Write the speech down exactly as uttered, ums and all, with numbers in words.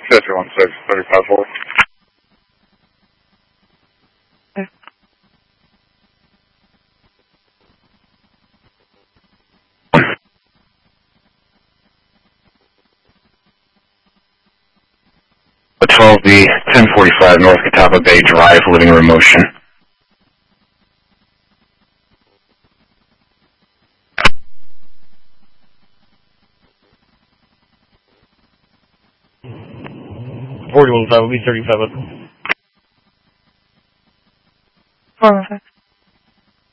Six one six thirty five four. twelve B, ten forty-five North Catawba Bay Drive, living room motion. forty-one five will be thirty-five. Four one five.